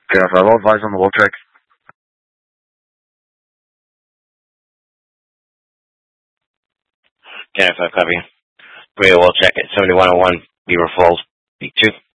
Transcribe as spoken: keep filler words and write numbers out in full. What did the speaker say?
Can I follow advice on the wall check? Can I copy? Real wall check at seventy-one oh one, Beaver Falls, B two.